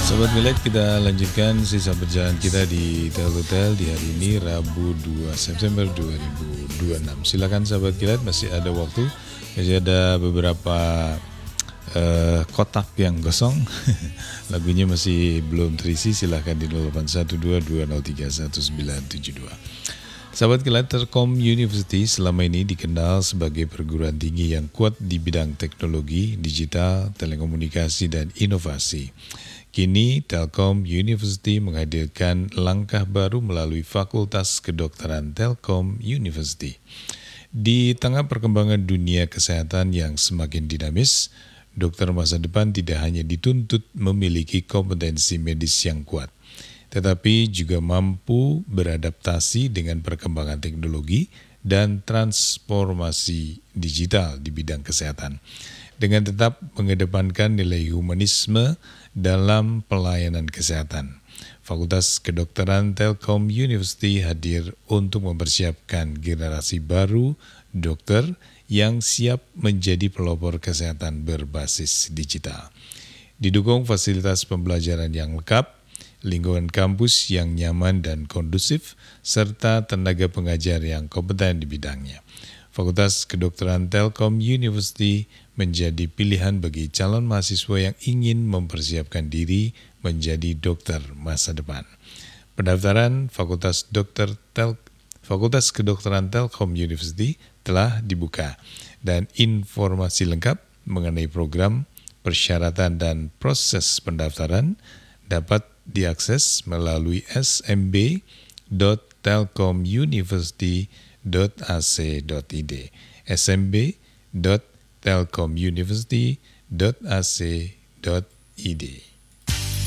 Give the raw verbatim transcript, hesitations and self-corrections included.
Sobat Milet, kita lanjutkan sisa perjalanan kita di Telkomsel di hari ini Rabu dua September dua ribu dua puluh enam. Silakan sahabat Milet, masih ada waktu, masih ada beberapa uh, kotak yang kosong. Lagunya masih belum terisi, silahkan di nol delapan satu dua dua nol tiga satu sembilan tujuh dua. Sahabat Kilat, Telkom University selama ini dikenal sebagai perguruan tinggi yang kuat di bidang teknologi, digital, telekomunikasi, dan inovasi. Kini, Telkom University menghadirkan langkah baru melalui Fakultas Kedokteran Telkom University. Di tengah perkembangan dunia kesehatan yang semakin dinamis, dokter masa depan tidak hanya dituntut memiliki kompetensi medis yang kuat, tetapi juga mampu beradaptasi dengan perkembangan teknologi dan transformasi digital di bidang kesehatan, dengan tetap mengedepankan nilai humanisme dalam pelayanan kesehatan. Fakultas Kedokteran Telkom University hadir untuk mempersiapkan generasi baru dokter yang siap menjadi pelopor kesehatan berbasis digital. Didukung fasilitas pembelajaran yang lengkap, lingkungan kampus yang nyaman dan kondusif, serta tenaga pengajar yang kompeten di bidangnya. Fakultas Kedokteran Telkom University menjadi pilihan bagi calon mahasiswa yang ingin mempersiapkan diri menjadi dokter masa depan. Pendaftaran Fakultas Dokter Tel Fakultas Kedokteran Telkom University telah dibuka, dan informasi lengkap mengenai program, persyaratan, dan proses pendaftaran dapat diakses melalui s m b dot telkomuniversity dot a c dot i d s m b dot telkomuniversity dot a c dot i d.